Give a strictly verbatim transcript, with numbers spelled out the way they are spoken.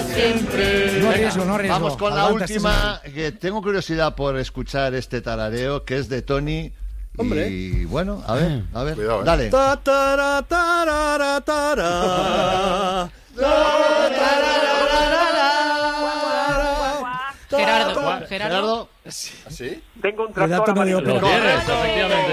siempre. No arriesgo, no arriesgo. Vamos con la Adelante, última, que tengo curiosidad por escuchar este tarareo, que es de Tony. Hombre. Y bueno, a ver, a ver, Cuidado, eh. dale. Ta, tara, tarara, tara. Gerardo, Gerardo. Gerardo. ¿Así? Tengo un Redacto tractor medio amarillo. pelo. Lo tienes, efectivamente.